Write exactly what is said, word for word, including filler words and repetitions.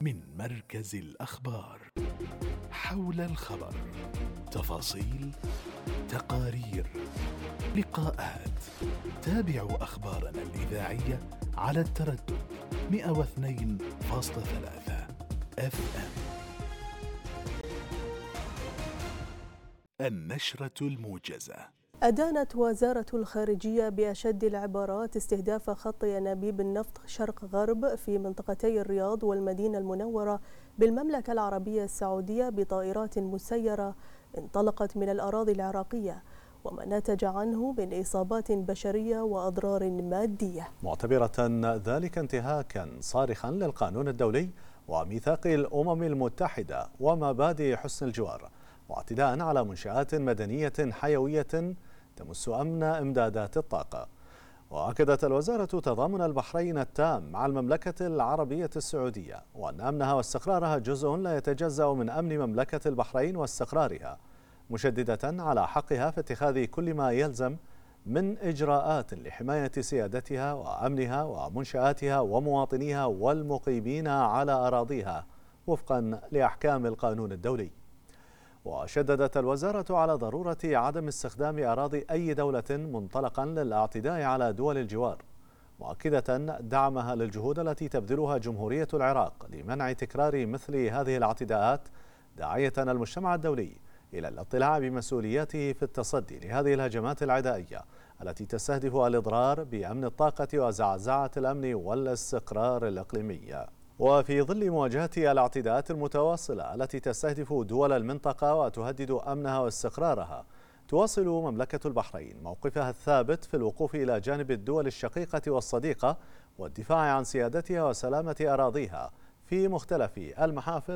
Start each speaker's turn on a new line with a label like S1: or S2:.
S1: من مركز الأخبار. حول الخبر، تفاصيل، تقارير، لقاءات. تابعوا أخبارنا الإذاعية على التردد مئة واثنين فاصلة ثلاثة اف ام. النشرة الموجزة.
S2: أدانت وزارة الخارجية بأشد العبارات استهداف خط أنابيب النفط شرق غرب في منطقتي الرياض والمدينة المنورة بالمملكة العربية السعودية بطائرات مسيرة انطلقت من الأراضي العراقية، وما نتج عنه من إصابات بشرية وأضرار مادية،
S3: معتبرة ذلك انتهاكا صارخا للقانون الدولي وميثاق الأمم المتحدة ومبادئ حسن الجوار، واعتداء على منشآت مدنية حيوية تمس أمن إمدادات الطاقة. وأكدت الوزارة تضامن البحرين التام مع المملكة العربية السعودية، وأن أمنها واستقرارها جزء لا يتجزأ من أمن مملكة البحرين واستقرارها، مشددة على حقها في اتخاذ كل ما يلزم من إجراءات لحماية سيادتها وأمنها ومنشآتها ومواطنيها والمقيمين على أراضيها وفقا لأحكام القانون الدولي. وشددت الوزارة على ضرورة عدم استخدام أراضي أي دولة منطلقا للاعتداء على دول الجوار، مؤكدة دعمها للجهود التي تبذلها جمهورية العراق لمنع تكرار مثل هذه الاعتداءات، داعية المجتمع الدولي إلى الاطلاع بمسؤولياته في التصدي لهذه الهجمات العدائية التي تستهدف الإضرار بأمن الطاقة وزعزعة الأمن والاستقرار الإقليمي. وفي ظل مواجهة الاعتداءات المتواصلة التي تستهدف دول المنطقة وتهدد أمنها واستقرارها، تواصل مملكة البحرين موقفها الثابت في الوقوف إلى جانب الدول الشقيقة والصديقة والدفاع عن سيادتها وسلامة أراضيها في مختلف المحافل